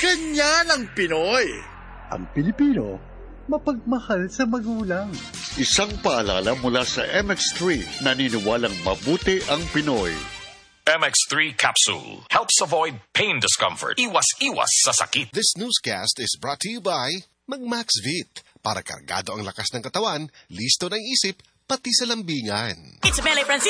Ganyan ang Pinoy. Ang Pilipino, mapagmahal sa magulang. Isang paalala mula sa MX3, naniniwalang mabuti ang Pinoy. MX3 Capsule helps avoid pain discomfort. Iwas-iwas sa sakit. This newscast is brought to you by Mag-Max-Vit. Para kargado ang lakas ng katawan, listo ng isip, pati sa lambingan. It's Mele Francisco.